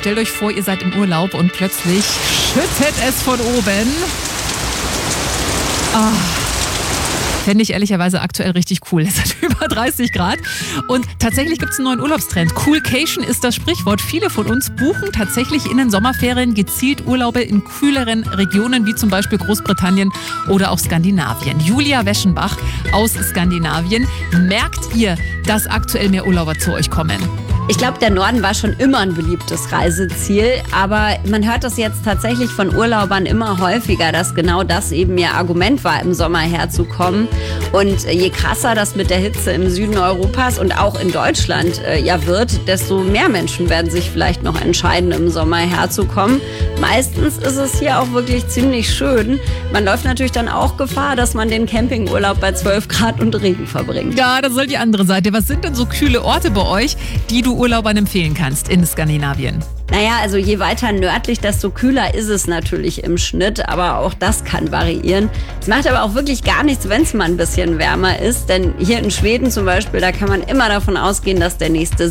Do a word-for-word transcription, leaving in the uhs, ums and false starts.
stellt euch vor, ihr seid im Urlaub und plötzlich schüttet es von oben. Ah. Fände ich ehrlicherweise aktuell richtig cool. Es hat über dreißig Grad. Und tatsächlich gibt es einen neuen Urlaubstrend. Coolcation ist das Sprichwort. Viele von uns buchen tatsächlich in den Sommerferien gezielt Urlaube in kühleren Regionen, wie zum Beispiel Großbritannien oder auch Skandinavien. Julia Weschenbach aus Skandinavien. Merkt ihr, dass aktuell mehr Urlauber zu euch kommen? Ich glaube, der Norden war schon immer ein beliebtes Reiseziel, aber man hört das jetzt tatsächlich von Urlaubern immer häufiger, dass genau das eben ihr Argument war, im Sommer herzukommen. Und je krasser das mit der Hitze im Süden Europas und auch in Deutschland äh, ja wird, desto mehr Menschen werden sich vielleicht noch entscheiden, im Sommer herzukommen. Meistens ist es hier auch wirklich ziemlich schön. Man läuft natürlich dann auch Gefahr, dass man den Campingurlaub bei zwölf Grad und Regen verbringt. Ja, das soll die andere Seite. Was sind denn so kühle Orte bei euch, die du Urlaubern empfehlen kannst in Skandinavien? Naja, also je weiter nördlich, desto kühler ist es natürlich im Schnitt, aber auch das kann variieren. Es macht aber auch wirklich gar nichts, wenn es mal ein bisschen wärmer ist, denn hier in Schweden zum Beispiel, da kann man immer davon ausgehen, dass der nächste